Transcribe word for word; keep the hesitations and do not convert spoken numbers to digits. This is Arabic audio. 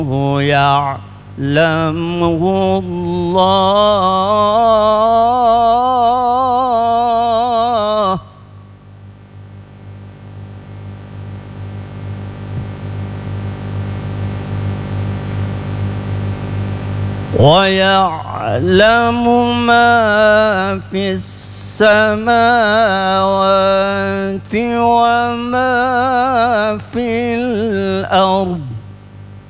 يعلمه الله ويعلم ما في السماوات وما في الأرض